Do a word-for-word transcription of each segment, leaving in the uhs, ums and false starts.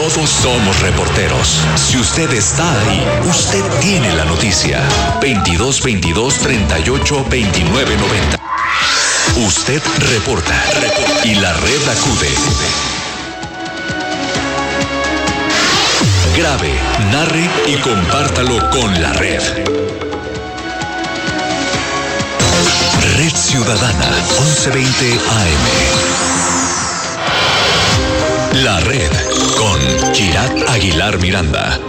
Todos somos reporteros. Si usted está ahí, usted tiene la noticia. veintidós veintidós treinta y ocho veintinueve noventa. Usted reporta y la red acude. Grabe, narre y compártalo con la red. Red Ciudadana, once veinte A M. La red con Kirat Aguilar Miranda.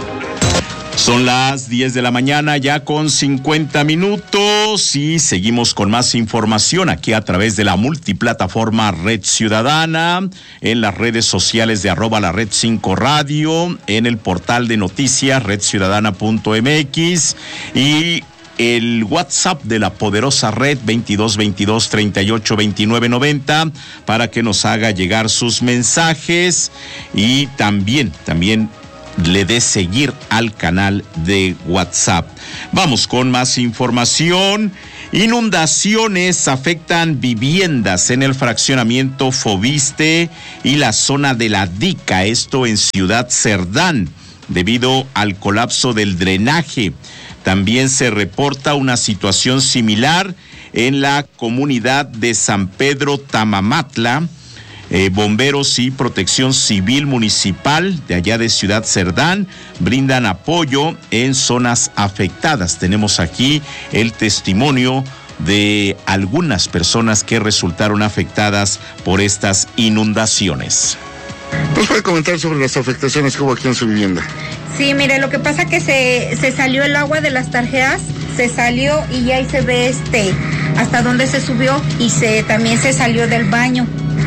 Son las diez de la mañana ya con cincuenta minutos y seguimos con más información aquí a través de la multiplataforma Red Ciudadana, en las redes sociales de arroba la red cinco radio, en el portal de noticias red ciudadana punto m x y el WhatsApp de la poderosa red veintidós veintidós treinta y ocho veintinueve noventa para que nos haga llegar sus mensajes y también, también le dé seguir al canal de WhatsApp. Vamos con más información. Inundaciones afectan viviendas en el fraccionamiento Fobiste y la zona de la Dica, esto en Ciudad Cerdán, debido al colapso del drenaje. También se reporta una situación similar en la comunidad de San Pedro Tamamatla. Eh, bomberos y Protección Civil Municipal de allá de Ciudad Cerdán brindan apoyo en zonas afectadas. Tenemos aquí el testimonio de algunas personas que resultaron afectadas por estas inundaciones. ¿Nos puede comentar sobre las afectaciones que hubo aquí en su vivienda? Sí, mire, lo que pasa que se, se salió el agua de las tarjeas, se salió y ahí se ve este hasta dónde se subió y se también se salió del baño.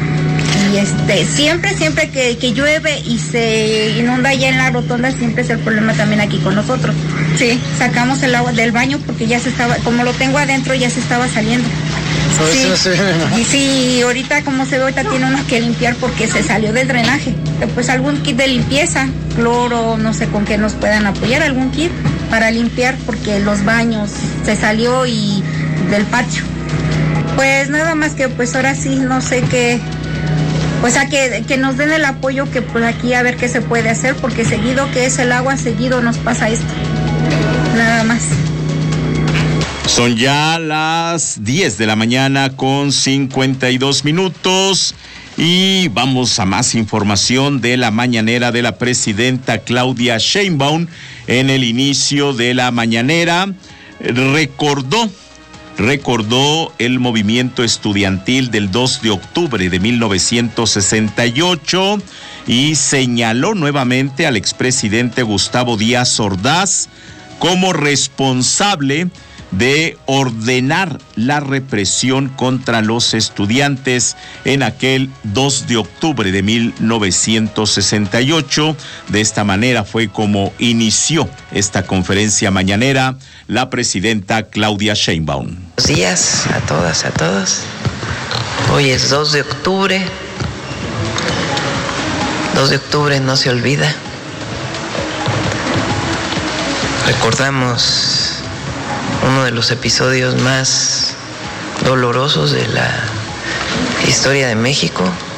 Y este, siempre, siempre que, que llueve y se inunda allá en la rotonda, siempre es el problema también aquí con nosotros. Sí, sacamos el agua del baño porque ya se estaba, como lo tengo adentro, ya se estaba saliendo. Sí, no sé, ¿no? Y sí, ahorita como se ve, ahorita tiene uno que limpiar porque se salió del drenaje. Pues algún kit de limpieza, cloro, no sé con qué nos puedan apoyar, algún kit para limpiar porque los baños se salió y del patio. Pues nada más que pues ahora sí, no sé qué... Pues a que, que nos den el apoyo que por aquí a ver qué se puede hacer, porque seguido que es el agua, seguido nos pasa esto. Nada más. Son ya las diez de la mañana con cincuenta y dos minutos y vamos a más información de la mañanera de la presidenta Claudia Sheinbaum. En el inicio de la mañanera recordó recordó el movimiento estudiantil del dos de octubre de mil novecientos sesenta y ocho y señaló nuevamente al expresidente Gustavo Díaz Ordaz como responsable de ordenar la represión contra los estudiantes en aquel dos de octubre de mil novecientos sesenta y ocho. De esta manera fue como inició esta conferencia mañanera la presidenta Claudia Sheinbaum. Buenos días a todas, a todos. Hoy es dos de octubre. dos de octubre no se olvida. Recordamos uno de los episodios más dolorosos de la historia de México,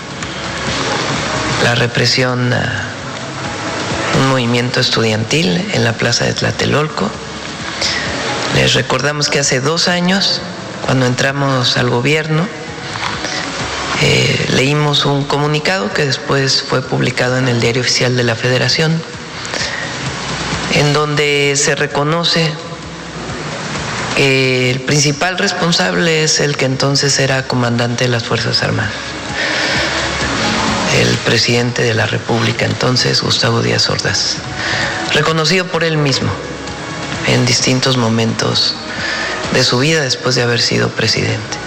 la represión a un movimiento estudiantil en la plaza de Tlatelolco. Les recordamos que hace dos años, cuando entramos al gobierno, eh, leímos un comunicado que después fue publicado en el Diario Oficial de la Federación, en donde se reconoce que el principal responsable es el que entonces era comandante de las Fuerzas Armadas, el presidente de la República entonces, Gustavo Díaz Ordaz, reconocido por él mismo en distintos momentos de su vida después de haber sido presidente.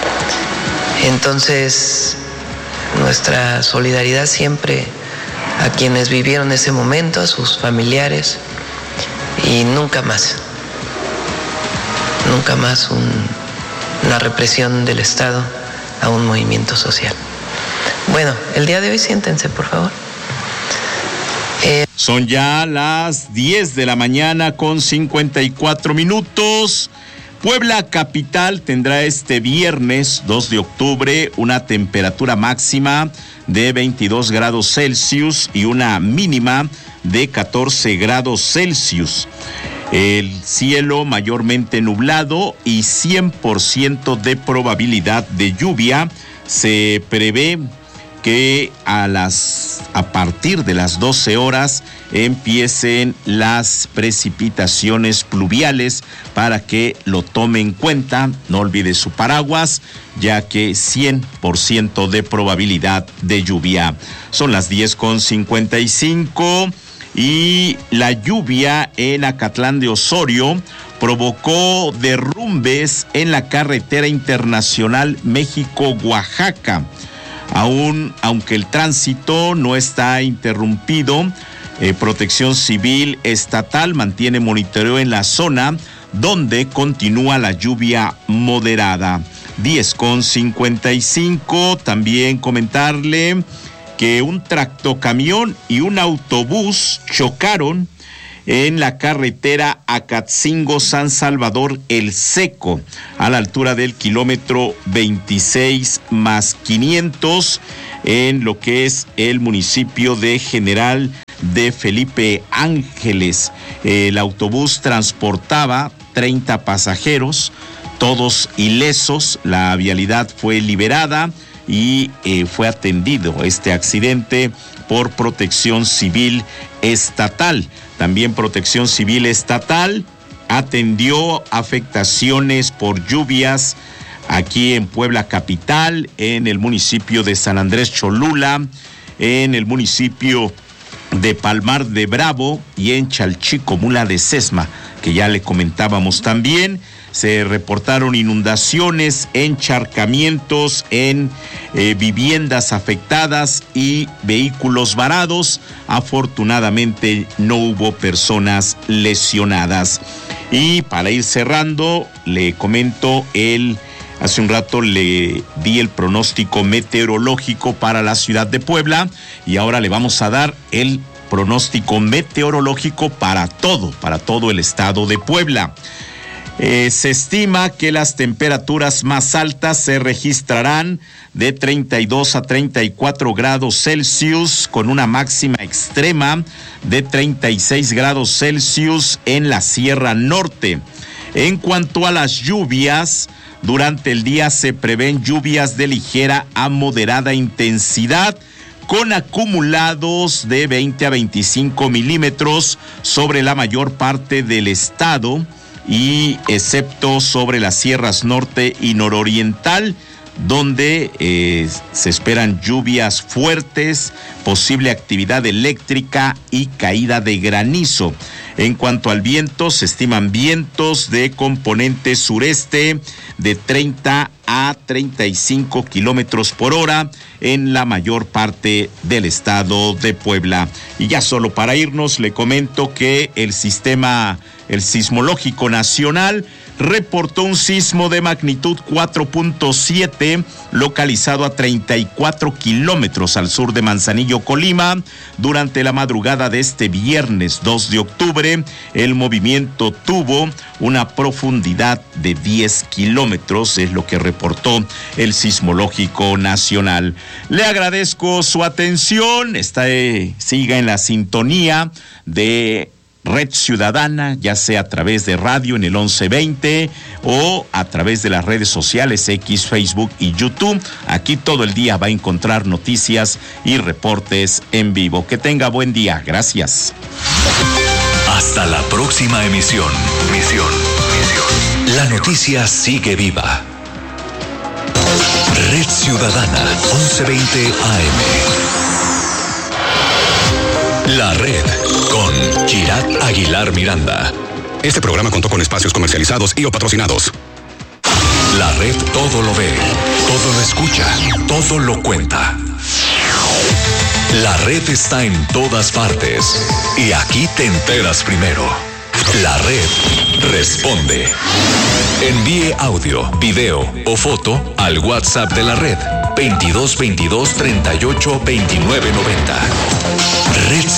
Entonces, nuestra solidaridad siempre a quienes vivieron ese momento, a sus familiares, y nunca más. Nunca más un, una represión del Estado a un movimiento social. Bueno, el día de hoy siéntense, por favor. Eh... Son ya las diez de la mañana con cincuenta y cuatro minutos. Puebla capital tendrá este viernes dos de octubre una temperatura máxima de veintidós grados Celsius y una mínima de catorce grados Celsius. El cielo mayormente nublado y cien por ciento de probabilidad de lluvia. Se prevé que a las a partir de las doce horas empiecen las precipitaciones pluviales para que lo tome en cuenta. No olvide su paraguas, ya que cien por ciento de probabilidad de lluvia. Son las diez con cincuenta y cinco y la lluvia en Acatlán de Osorio provocó derrumbes en la carretera internacional México-Oaxaca. Aún, aunque el tránsito no está interrumpido, eh, Protección Civil Estatal mantiene monitoreo en la zona donde continúa la lluvia moderada. diez con cincuenta y cinco, también comentarle que un tractocamión y un autobús chocaron en la carretera Acatzingo-San Salvador El Seco, a la altura del kilómetro veintiséis más quinientos, en lo que es el municipio de General de Felipe Ángeles. El autobús transportaba treinta pasajeros, todos ilesos. La vialidad fue liberada y eh, fue atendido este accidente por Protección Civil Estatal. También Protección Civil Estatal atendió afectaciones por lluvias aquí en Puebla capital, en el municipio de San Andrés Cholula, en el municipio de Palmar de Bravo y en Chalchicomula de Sesma, que ya le comentábamos también. Se reportaron inundaciones, encharcamientos en eh, viviendas afectadas y vehículos varados. Afortunadamente no hubo personas lesionadas. Y para ir cerrando, le comento el... Hace un rato le di el pronóstico meteorológico para la ciudad de Puebla y ahora le vamos a dar el pronóstico meteorológico para todo, para todo el estado de Puebla. Eh, se estima que las temperaturas más altas se registrarán de treinta y dos a treinta y cuatro grados Celsius, con una máxima extrema de treinta y seis grados Celsius en la Sierra Norte. En cuanto a las lluvias, durante el día se prevén lluvias de ligera a moderada intensidad, con acumulados de veinte a veinticinco milímetros sobre la mayor parte del estado, y excepto sobre las sierras norte y nororiental, donde eh, se esperan lluvias fuertes, posible actividad eléctrica y caída de granizo. En cuanto al viento, se estiman vientos de componente sureste de treinta a treinta y cinco kilómetros por hora en la mayor parte del estado de Puebla. Y ya solo para irnos, le comento que el sistema, el Sismológico Nacional, reportó un sismo de magnitud cuatro punto siete localizado a treinta y cuatro kilómetros al sur de Manzanillo, Colima, durante la madrugada de este viernes dos de octubre. El movimiento tuvo una profundidad de diez kilómetros, es lo que reportó el Sismológico Nacional. Le agradezco su atención, está, eh, siga en la sintonía de Red Ciudadana, ya sea a través de radio en el once veinte o a través de las redes sociales X, Facebook y YouTube. Aquí todo el día va a encontrar noticias y reportes en vivo. Que tenga buen día. Gracias. Hasta la próxima emisión. Misión. Misión. La noticia sigue viva. Red Ciudadana, once veinte A M. La Red, con Kirat Aguilar Miranda. Este programa contó con espacios comercializados y o patrocinados. La Red todo lo ve, todo lo escucha, todo lo cuenta. La Red está en todas partes y aquí te enteras primero. La Red responde. Envíe audio, video o foto al WhatsApp de la Red veintidós veintidós treinta y ocho veintinueve noventa. Red